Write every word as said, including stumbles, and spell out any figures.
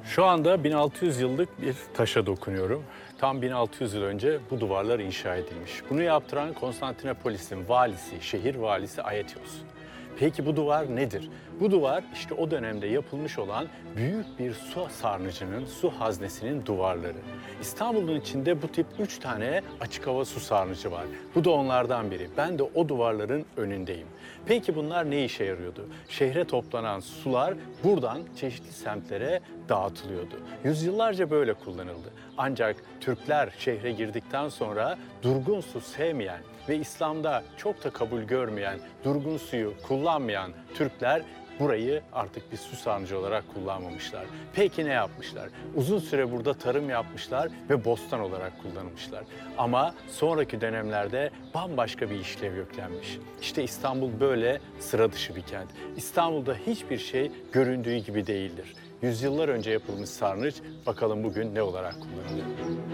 Şu anda bin altı yüz yıllık bir taşa dokunuyorum. Tam bin altı yüz yıl önce bu duvarlar inşa edilmiş. Bunu yaptıran Konstantinopolis'in valisi, şehir valisi Aetios. Peki bu duvar nedir? Bu duvar işte o dönemde yapılmış olan büyük bir su sarnıcının, su haznesinin duvarları. İstanbul'un içinde bu tip üç tane açık hava su sarnıcı var. Bu da onlardan biri. Ben de o duvarların önündeyim. Peki bunlar ne işe yarıyordu? Şehre toplanan sular buradan çeşitli semtlere dağıtılıyordu. Yüzyıllarca böyle kullanıldı. Ancak Türkler şehre girdikten sonra durgun su sevmeyen ve İslam'da çok da kabul görmeyen, durgun suyu kullanmayan Türkler burayı artık bir su sarnıcı olarak kullanmamışlar. Peki ne yapmışlar? Uzun süre burada tarım yapmışlar ve bostan olarak kullanmışlar. Ama sonraki dönemlerde bambaşka bir işlev yüklenmiş. İşte İstanbul böyle sıra dışı bir kent. İstanbul'da hiçbir şey göründüğü gibi değildir. Yüzyıllar önce yapılmış sarnıç bakalım bugün ne olarak kullanılıyor?